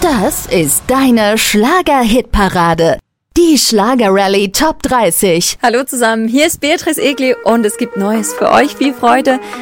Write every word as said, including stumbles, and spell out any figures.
Das ist deine Schlager-Hitparade. Die Schlager-Rallye Top dreißig. Hallo zusammen, hier ist Beatrice Egli und es gibt Neues für euch. Viel Freude